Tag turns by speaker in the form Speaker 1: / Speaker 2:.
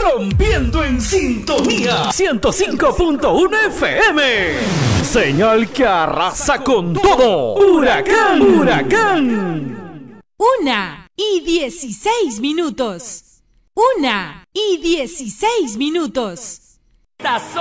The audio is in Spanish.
Speaker 1: rompiendo en sintonía 105.1 FM. Señal que arrasa con todo. Huracán, huracán.
Speaker 2: 1:16. 1:16.
Speaker 3: Estas son